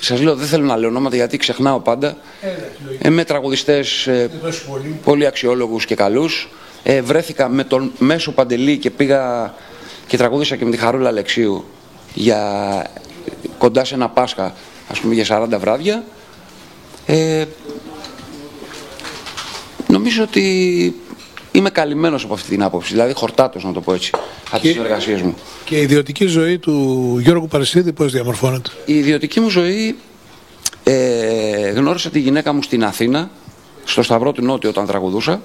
σας λέω, δεν θέλω να λέω ονόματα γιατί ξεχνάω πάντα. Με τραγουδιστές πολύ αξιόλογους και καλούς. Βρέθηκα με τον Μέσο Παντελή και πήγα και τραγούδισα και με τη Χαρούλα Αλεξίου για κοντά σε ένα Πάσχα, ας πούμε, για 40 βράδια. Νομίζω ότι είμαι καλυμμένος από αυτή την άποψη, δηλαδή χορτάτος, να το πω έτσι, από τις εργασίες μου. Και η ιδιωτική ζωή του Γιώργου Παρισίδη πώς διαμορφώνεται? Η ιδιωτική μου ζωή, γνώρισα τη γυναίκα μου στην Αθήνα, στο Σταυρό του Νότιου όταν τραγουδούσα,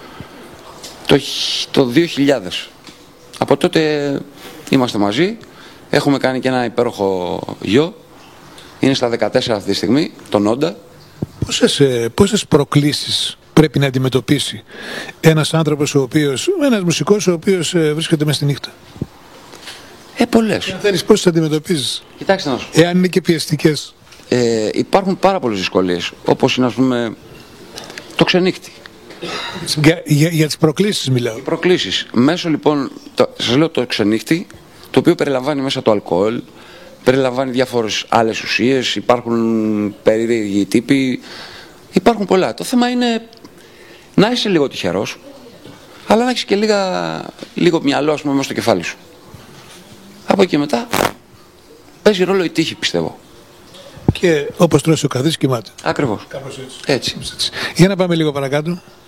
το 2000. Από τότε είμαστε μαζί, έχουμε κάνει και ένα υπέροχο γιο, είναι στα 14 αυτή τη στιγμή, τον Όντα. Πόσες προκλήσεις πρέπει να αντιμετωπίσει ένας άνθρωπος, ένας μουσικός ο οποίος βρίσκεται μες στη νύχτα? Πολλές. Και αν θέλεις, πώς τις αντιμετωπίζεις? Κοιτάξτε να σου πω. Εάν είναι και πιεστικές. Υπάρχουν πάρα πολλές δυσκολίες, όπως είναι, ας πούμε, το ξενύχτη. Για τις προκλήσεις μιλάω. Οι προκλήσεις. Μέσω λοιπόν, σας λέω, το ξενύχτη, το οποίο περιλαμβάνει μέσα το αλκοόλ, περιλαμβάνει διάφορες άλλες ουσίες, υπάρχουν περίεργοι τύποι, υπάρχουν πολλά. Το θέμα είναι να είσαι λίγο τυχερός, αλλά να έχεις και λίγο μυαλό, ας πούμε, μέσα στο κεφάλι σου. Από εκεί μετά παίζει ρόλο η τύχη, πιστεύω. Και όπως τρώσει ο καθής κοιμάται. Ακριβώς. Κάπως έτσι. Έτσι. Για να πάμε λίγο παρακάτω.